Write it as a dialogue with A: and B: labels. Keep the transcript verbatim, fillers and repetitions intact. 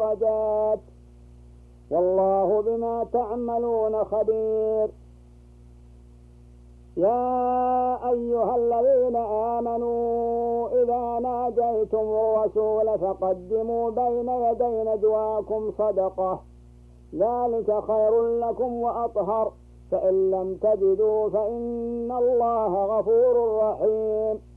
A: درجات والله بما تعملون خبير. يا أيها الذين آمنوا إذا ناجيتم الرسول فقدموا بين يدي نجواكم صدقة ذلك خير لكم وأطهر فإن لم تجدوا فإن الله غفور رحيم.